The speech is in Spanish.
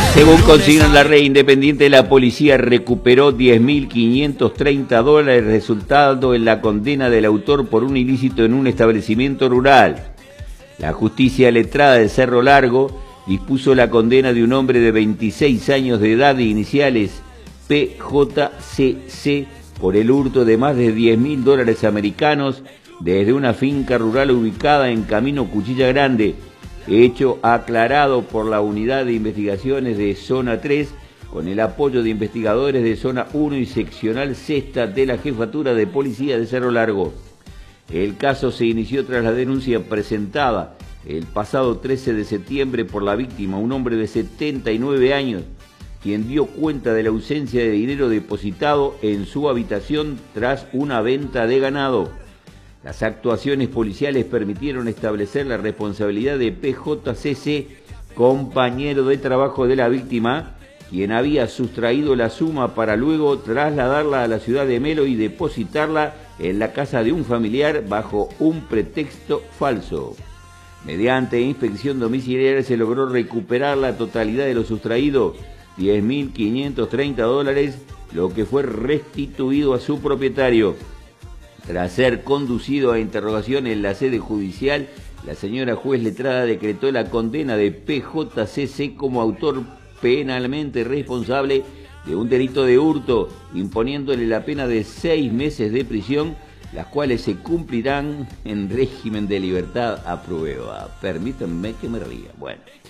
Según consigna la Red Independiente, la policía recuperó $10.530, resultado en la condena del autor por un ilícito en un establecimiento rural. La justicia letrada de Cerro Largo dispuso la condena de un hombre de 26 años de edad, iniciales PJCC, por el hurto de más de $10.000 americanos desde una finca rural ubicada en Camino Cuchilla Grande, hecho aclarado por la Unidad de Investigaciones de Zona 3 con el apoyo de investigadores de Zona 1 y Seccional Sexta de la Jefatura de Policía de Cerro Largo. El caso se inició tras la denuncia presentada el pasado 13 de septiembre por la víctima, un hombre de 79 años, quien dio cuenta de la ausencia de dinero depositado en su habitación tras una venta de ganado. Las actuaciones policiales permitieron establecer la responsabilidad de PJCC, compañero de trabajo de la víctima, quien había sustraído la suma para luego trasladarla a la ciudad de Melo y depositarla en la casa de un familiar bajo un pretexto falso. Mediante inspección domiciliaria se logró recuperar la totalidad de lo sustraído, $10.530, lo que fue restituido a su propietario. Tras ser conducido a interrogación en la sede judicial, la señora juez letrada decretó la condena de PJCC como autor penalmente responsable de un delito de hurto, imponiéndole la pena de 6 meses de prisión, las cuales se cumplirán en régimen de libertad a prueba. Permítanme que me ría. Bueno.